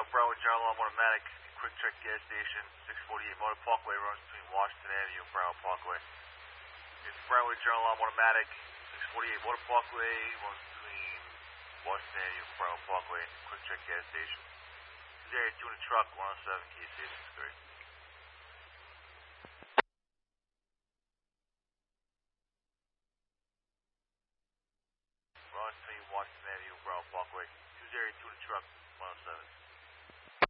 Bravo General Automatic, Quick Check Gas Station, 648 Motor Parkway, runs between Washington Avenue and Broward Parkway. It's Bravo General Automatic, 648 Motor Parkway, runs between Washington Avenue and Broward Parkway, Quick Check Gas Station. This area 2 in the truck, 107, key station, great. Runs between Washington Avenue and Broward Parkway. Use area 2 in the truck, 107.